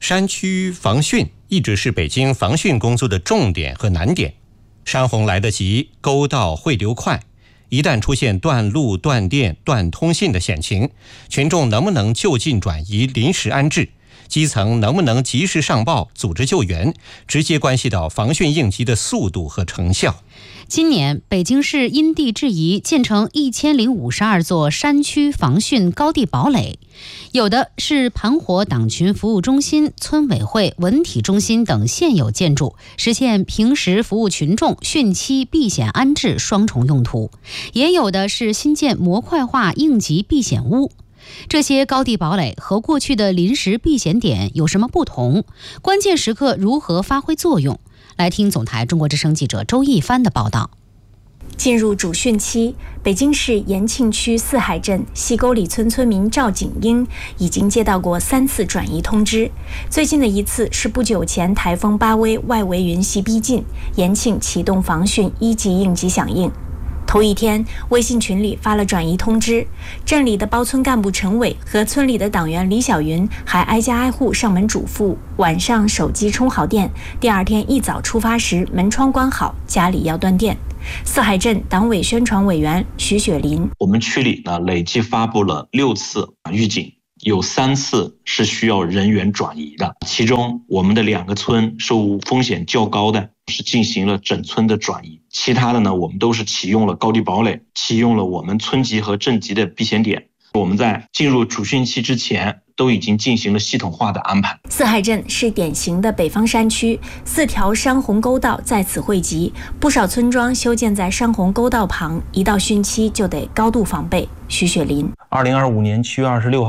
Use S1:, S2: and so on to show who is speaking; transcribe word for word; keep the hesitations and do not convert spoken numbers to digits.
S1: 山区防汛一直是北京防汛工作的重点和难点。山洪来得急，沟道汇流快，一旦出现断路、断电、断通信的险情，群众能不能就近转移、临时安置，基层能不能及时上报、组织救援，直接关系到防汛应急的速度和成效。
S2: 今年，北京市因地制宜建成一千零五十二座山区防汛高地堡垒，有的是盘活党群服务中心、村委会、文体中心等现有建筑，实现平时服务群众、汛期避险安置双重用途；也有的是新建模块化应急避险屋。这些高地堡垒和过去的临时避险点有什么不同？关键时刻如何发挥作用？来听总台中国之声记者周一帆的报道。
S3: 进入主汛期，北京市延庆区四海镇西沟里村村民赵景英已经接到过三次转移通知。最近的一次是不久前台风巴威外围云系逼近，延庆启动防汛一级应急响应。头一天，微信群里发了转移通知，镇里的包村干部陈伟和村里的党员李小云还挨家挨户上门嘱咐，晚上手机充好电，第二天一早出发时门窗关好，家里要断电。四海镇党委宣传委员徐雪林：
S4: 我们区里呢累计发布了六次预警，有三次是需要人员转移的，其中我们的两个村受风险较高的是进行了整村的转移，其他的呢我们都是启用了高地堡垒，启用了我们村级和镇级的避险点。我们在进入主汛期之前都已经进行了系统化的安排。
S3: 四海镇是典型的北方山区，四条山洪沟道在此汇集，不少村庄修建在山洪沟道旁，一到汛期就得高度防备。徐雪林：
S5: 二零二五年七月二十六号